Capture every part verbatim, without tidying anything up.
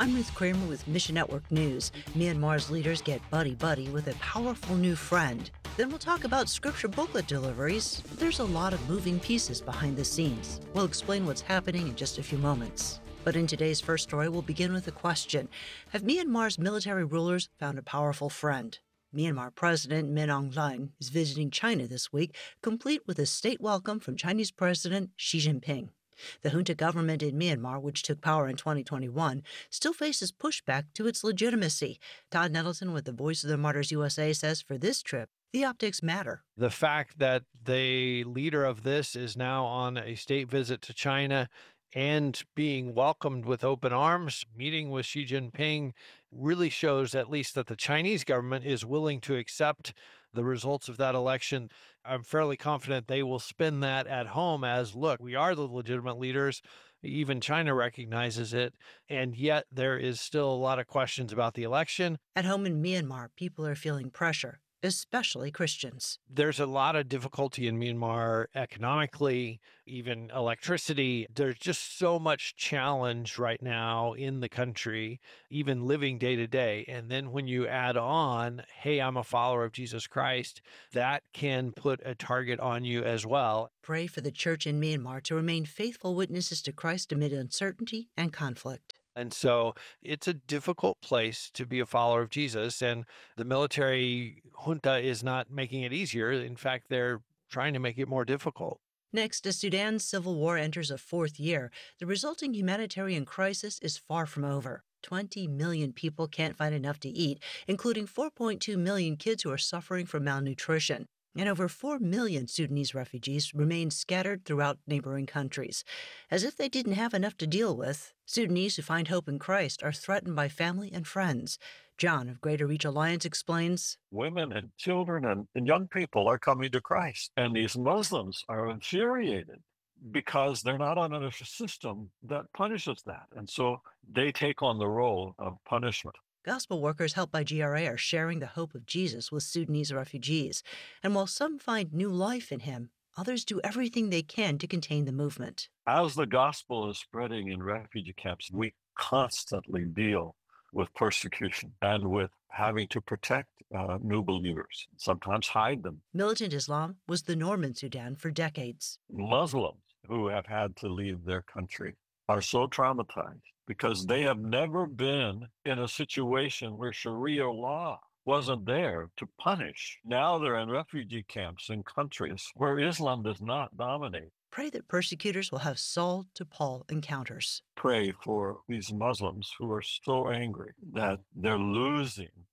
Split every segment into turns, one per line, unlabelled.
I'm Ruth Kramer with Mission Network News. Myanmar's leaders get buddy-buddy with a powerful new friend. Then we'll talk about scripture booklet deliveries. There's a lot of moving pieces behind the scenes. We'll explain what's happening in just a few moments. But in today's first story, we'll begin with a question. Have Myanmar's military rulers found a powerful friend? Myanmar President Min Aung Hlaing is visiting China this week, complete with a state welcome from Chinese President Xi Jinping. The junta government in Myanmar, which took power in twenty twenty-one, still faces pushback to its legitimacy. Todd Nettleton with the Voice of the Martyrs U S A says for this trip, the optics matter.
The fact that the leader of this is now on a state visit to China and being welcomed with open arms, meeting with Xi Jinping, really shows at least that the Chinese government is willing to accept the results of that election. I'm fairly confident they will spin that at home as, look, we are the legitimate leaders. Even China recognizes it. And yet there is still a lot of questions about the election.
At home in Myanmar, people are feeling pressure, especially Christians.
There's a lot of difficulty in Myanmar economically, even electricity. There's just so much challenge right now in the country, even living day to day. And then when you add on, hey, I'm a follower of Jesus Christ, that can put a target on you as well.
Pray for the church in Myanmar to remain faithful witnesses to Christ amid uncertainty and conflict.
And so it's a difficult place to be a follower of Jesus. And the military junta is not making it easier. In fact, they're trying to make it more difficult.
Next, as Sudan's civil war enters a fourth year, the resulting humanitarian crisis is far from over. twenty million people can't find enough to eat, including four point two million kids who are suffering from malnutrition. And over four million Sudanese refugees remain scattered throughout neighboring countries. As if they didn't have enough to deal with, Sudanese who find hope in Christ are threatened by family and friends. John of Greater Reach Alliance explains,
women and children and, and young people are coming to Christ, and these Muslims are infuriated because they're not under a system that punishes that. And so they take on the role of punishment.
Gospel workers helped by G R A are sharing the hope of Jesus with Sudanese refugees. And while some find new life in him, others do everything they can to contain the movement.
As the gospel is spreading in refugee camps, we constantly deal with persecution and with having to protect uh, new believers, sometimes hide them.
Militant Islam was the norm in Sudan for decades.
Muslims who have had to leave their country are so traumatized because they have never been in a situation where Sharia law wasn't there to punish. Now they're in refugee camps in countries where Islam does not dominate.
Pray that persecutors will have Saul to Paul encounters.
Pray for these Muslims who are so angry that they're losing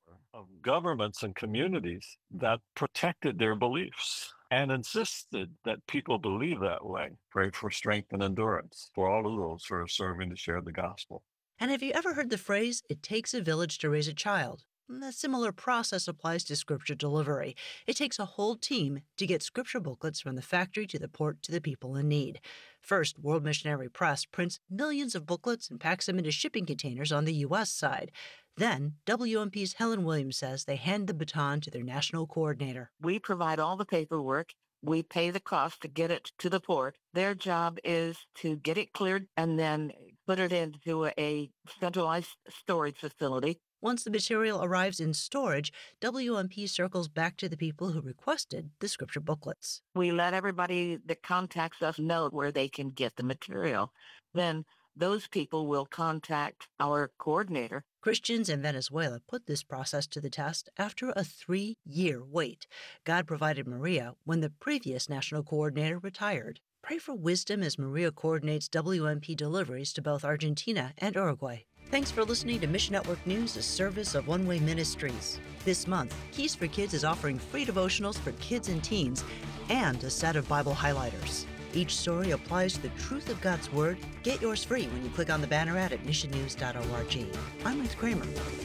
of governments and communities that protected their beliefs and insisted that people believe that way. Pray for strength and endurance for all of those who are serving to share the gospel.
And have you ever heard the phrase, it takes a village to raise a child? A similar process applies to scripture delivery. It takes a whole team to get scripture booklets from the factory to the port to the people in need. First, World Missionary Press prints millions of booklets and packs them into shipping containers on the U S side. Then, W M P's Helen Williams says they hand the baton to their national coordinator.
We provide all the paperwork. We pay the cost to get it to the port. Their job is to get it cleared and then put it into a centralized storage facility.
Once the material arrives in storage, W M P circles back to the people who requested the scripture booklets.
We let everybody that contacts us know where they can get the material. Then those people will contact our coordinator.
Christians in Venezuela put this process to the test after a three-year wait. God provided Maria when the previous national coordinator retired. Pray for wisdom as Maria coordinates W M P deliveries to both Argentina and Uruguay. Thanks for listening to Mission Network News, a service of One Way Ministries. This month, Keys for Kids is offering free devotionals for kids and teens and a set of Bible highlighters. Each story applies to the truth of God's Word. Get yours free when you click on the banner ad at mission news dot org. I'm Ruth Kramer.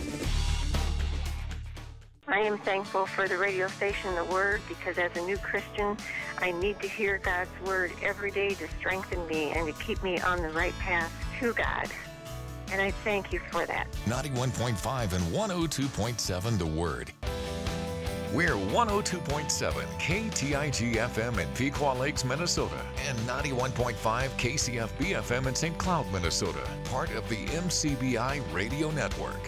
I am thankful for the radio station, The Word, because as a new Christian, I need to hear God's Word every day to strengthen me and to keep me on the right path to God. And I thank you for that.
ninety-one point five and one oh two point seven The Word. We're one oh two point seven K T I G F M in Pequot Lakes, Minnesota, and ninety-one point five K C F B F M in Saint Cloud, Minnesota, part of the M C B I Radio Network.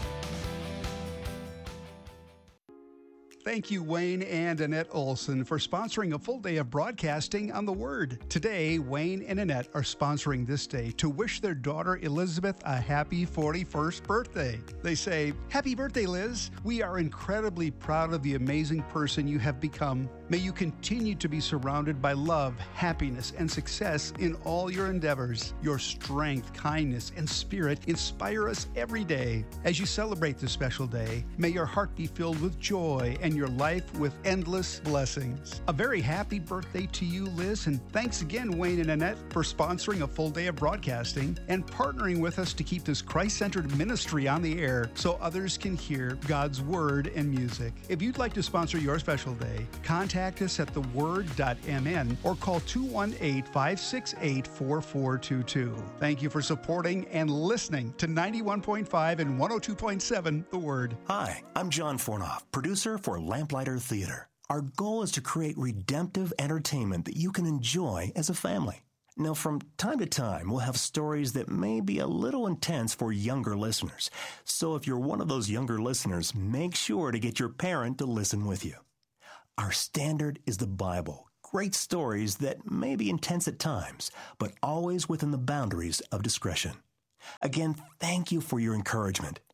Thank you, Wayne and Annette Olson, for sponsoring a full day of broadcasting on The Word. Today, Wayne and Annette are sponsoring this day to wish their daughter Elizabeth a happy forty-first birthday. They say, "Happy birthday, Liz. We are incredibly proud of the amazing person you have become. May you continue to be surrounded by love, happiness, and success in all your endeavors. Your strength, kindness, and spirit inspire us every day. As you celebrate this special day, may your heart be filled with joy and your life with endless blessings." A very happy birthday to you, Liz, and thanks again, Wayne and Annette, for sponsoring a full day of broadcasting and partnering with us to keep this Christ-centered ministry on the air so others can hear God's Word and music. If you'd like to sponsor your special day, contact us at the word dot m n or call two one eight, five six eight, four four two two. Thank you for supporting and listening to ninety-one point five and one oh two point seven The Word.
Hi, I'm John Fornoff, producer for Lamplighter Theater. Our goal is to create redemptive entertainment that you can enjoy as a family. Now, from time to time, we'll have stories that may be a little intense for younger listeners. So if you're one of those younger listeners, make sure to get your parent to listen with you. Our standard is the Bible. Great stories that may be intense at times, but always within the boundaries of discretion. Again, thank you for your encouragement.